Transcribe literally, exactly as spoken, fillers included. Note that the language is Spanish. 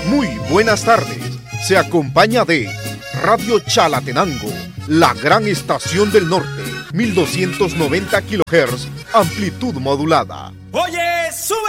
Muy buenas tardes. Se acompaña de Radio Chalatenango, la gran estación del norte, mil doscientos noventa kilohertz, amplitud modulada. Oye,